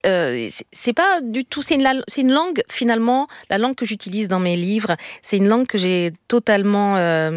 c'est pas du tout. C'est une langue, finalement, la langue que j'utilise dans mes livres, c'est une langue que j'ai totalement.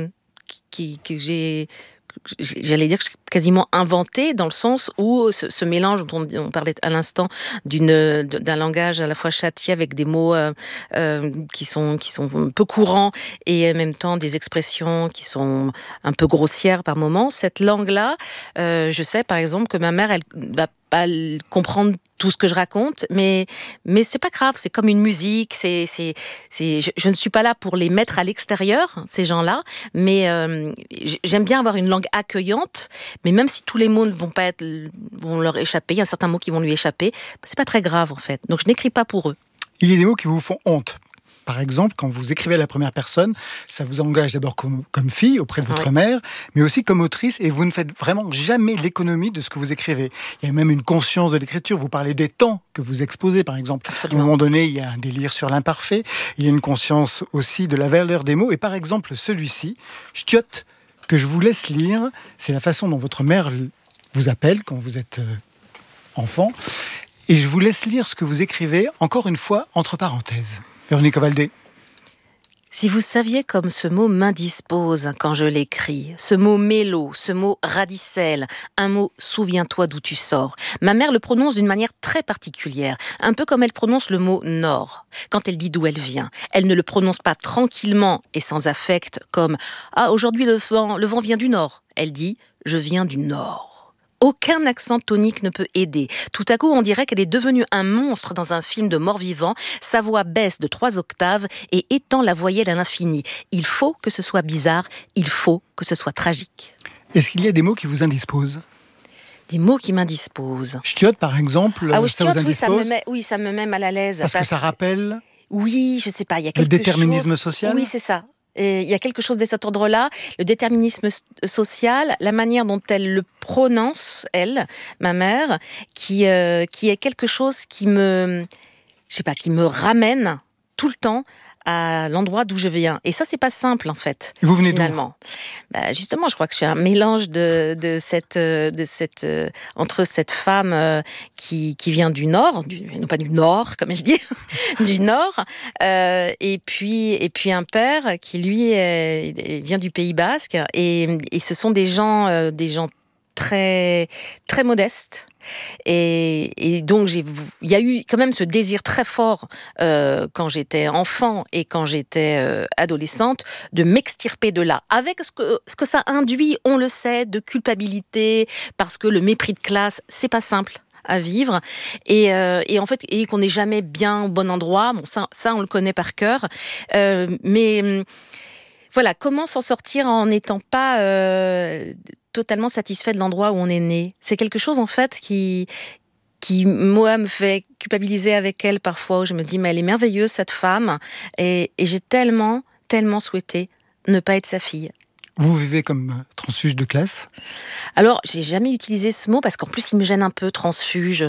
Que j'ai. J'allais dire quasiment inventé, dans le sens où ce mélange dont on parlait à l'instant d'un langage à la fois châtié avec des mots qui sont peu courants et en même temps des expressions qui sont un peu grossières par moments. Cette langue-là, je sais par exemple que ma mère, elle va pas comprendre tout ce que je raconte, mais c'est pas grave, c'est comme une musique, je ne suis pas là pour les mettre à l'extérieur, ces gens-là, mais j'aime bien avoir une langue accueillante, mais même si tous les mots vont leur échapper, il y a certains mots qui vont lui échapper, c'est pas très grave en fait. Donc je n'écris pas pour eux. Il y a des mots qui vous font honte. Par exemple, quand vous écrivez à la première personne, ça vous engage d'abord comme fille auprès de votre mère, mais aussi comme autrice, et vous ne faites vraiment jamais l'économie de ce que vous écrivez. Il y a même une conscience de l'écriture. Vous parlez des temps que vous exposez, par exemple. Absolument. À un moment donné, il y a un délire sur l'imparfait. Il y a une conscience aussi de la valeur des mots. Et par exemple, celui-ci, Ch'tiote, que je vous laisse lire, c'est la façon dont votre mère vous appelle quand vous êtes enfant. Et je vous laisse lire ce que vous écrivez, encore une fois, entre parenthèses. Véronique Ovaldé. Si vous saviez comme ce mot m'indispose quand je l'écris, ce mot mélo, ce mot radicelle, un mot souviens-toi d'où tu sors. Ma mère le prononce d'une manière très particulière, un peu comme elle prononce le mot nord, quand elle dit d'où elle vient. Elle ne le prononce pas tranquillement et sans affect comme « Ah, aujourd'hui le vent vient du nord ». Elle dit « Je viens du nord ». Aucun accent tonique ne peut aider. Tout à coup, on dirait qu'elle est devenue un monstre dans un film de mort-vivant. Sa voix baisse de 3 octaves et étend la voyelle à l'infini. Il faut que ce soit bizarre, il faut que ce soit tragique. Est-ce qu'il y a des mots qui vous indisposent ? Des mots qui m'indisposent. Ch'tiote, par exemple, ah oui, ça vous indispose ? ça me met mal à l'aise. Parce que ça rappelle oui, je sais pas, il y a le déterminisme social ? Oui, c'est ça. Et il y a quelque chose de cet ordre-là, le déterminisme social, la manière dont elle le prononce, elle, ma mère, qui est quelque chose qui me ramène tout le temps à l'endroit d'où je viens. Et ça, c'est pas simple, en fait. Et vous venez finalement. Justement, je crois que je suis un mélange entre cette femme qui vient du Nord, non pas du Nord, comme elle dit, du Nord, et puis un père qui, lui, vient du Pays Basque. Et ce sont des gens très, très modestes. Et donc, il y a eu quand même ce désir très fort quand j'étais enfant et quand j'étais adolescente de m'extirper de là. Avec ce que ça induit, on le sait, de culpabilité, parce que le mépris de classe, c'est pas simple à vivre et en fait et qu'on n'est jamais bien au bon endroit. Bon, ça on le connaît par cœur, mais voilà, comment s'en sortir en n'étant pas totalement satisfait de l'endroit où on est né. C'est quelque chose, en fait, qui moi, me fait culpabiliser avec elle parfois, où je me dis, mais elle est merveilleuse, cette femme, et j'ai tellement, tellement souhaité ne pas être sa fille. Vous vivez comme transfuge de classe ? Alors, j'ai jamais utilisé ce mot parce qu'en plus, il me gêne un peu, transfuge.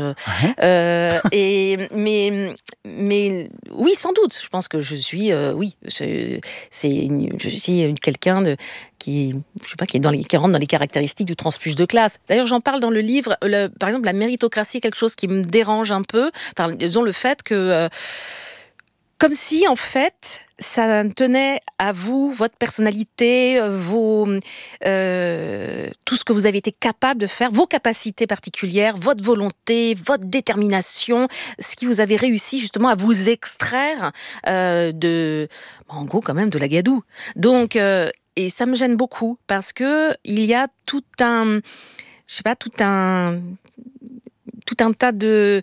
Mais oui, sans doute. Je pense que je suis, je suis quelqu'un qui rentre dans les caractéristiques du transfuge de classe. D'ailleurs, j'en parle dans le livre. Par exemple, la méritocratie est quelque chose qui me dérange un peu. Enfin, disons le fait que comme si, en fait, ça tenait à vous, votre personnalité, tout ce que vous avez été capable de faire, vos capacités particulières, votre volonté, votre détermination, ce qui vous avez réussi justement à vous extraire en gros, quand même, de la gadoue. Donc, et ça me gêne beaucoup parce que il y a tout un tas de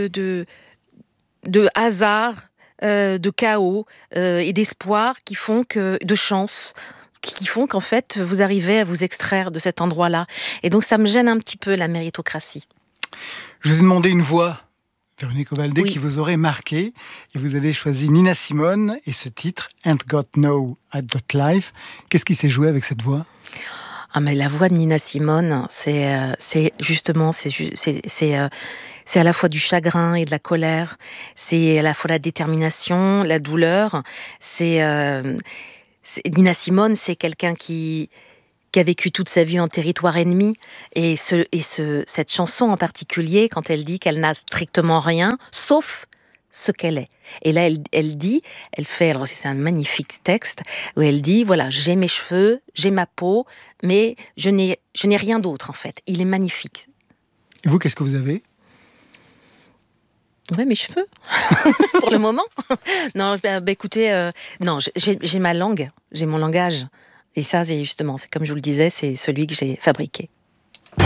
hasards, de chaos et d'espoir de chance, qui font qu'en fait, vous arrivez à vous extraire de cet endroit-là. Et donc, ça me gêne un petit peu, la méritocratie. Je vous ai demandé une voix, Véronique Ovaldé, qui vous aurait marqué, et vous avez choisi Nina Simone et ce titre, Ain't Got No, I've Got Life. Qu'est-ce qui s'est joué avec cette voix ? Ah, mais la voix de Nina Simone, c'est à la fois du chagrin et de la colère. C'est à la fois la détermination, la douleur. Nina Simone, c'est quelqu'un qui qui a vécu toute sa vie en territoire ennemi. Et cette chanson en particulier, quand elle dit qu'elle n'a strictement rien, sauf ce qu'elle est. Et là, elle dit, alors c'est un magnifique texte, où elle dit, voilà, j'ai mes cheveux, j'ai ma peau, mais je n'ai rien d'autre, en fait. Il est magnifique. Et vous, qu'est-ce que vous avez ? Ouais, mes cheveux, pour le moment. Non, écoutez, non, j'ai ma langue, j'ai mon langage. Et ça, justement, c'est comme je vous le disais, c'est celui que j'ai fabriqué.